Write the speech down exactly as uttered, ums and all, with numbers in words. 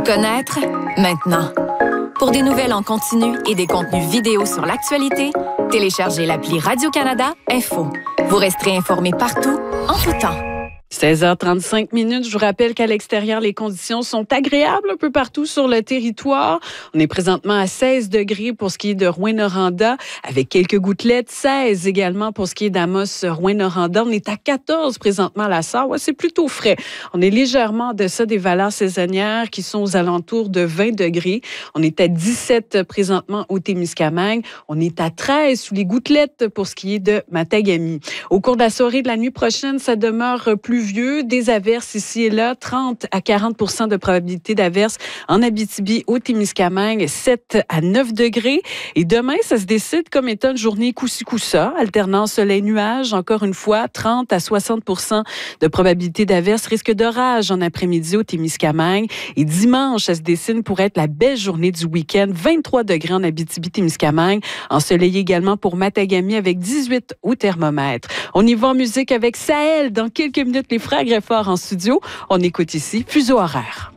Connaître maintenant. Pour des nouvelles en continu et des contenus vidéo sur l'actualité, téléchargez l'appli Radio-Canada Info. Vous resterez informé partout, en tout temps. seize heures trente-cinq minutes. Je vous rappelle qu'à l'extérieur, les conditions sont agréables un peu partout sur le territoire. On est présentement à seize degrés pour ce qui est de Rouyn-Noranda, avec quelques gouttelettes. seize également pour ce qui est d'Amos-Rouyn-Noranda. On est à quatorze présentement à la Sarre. Ouais, c'est plutôt frais. On est légèrement en deçà des valeurs saisonnières qui sont aux alentours de vingt degrés. On est à dix-sept présentement au Témiscamingue. On est à treize sous les gouttelettes pour ce qui est de Matagami. Au cours de la soirée de la nuit prochaine, ça demeure plus vieux, des averses ici et là, trente à quarante pour cent de probabilité d'averses en Abitibi, au Témiscamingue, sept à neuf degrés. Et demain, ça se décide comme étant une journée coussi-coussa, alternant soleil-nuage, encore une fois, trente à soixante pour cent de probabilité d'averses, risque d'orage en après-midi au Témiscamingue. Et dimanche, ça se dessine pour être la belle journée du week-end, vingt-trois degrés en Abitibi-Témiscamingue, ensoleillé également pour Matagami avec dix-huit au thermomètre. On y va en musique avec Sahel dans quelques minutes. Les frères Greffard en studio. On écoute ici Fuseau horaire.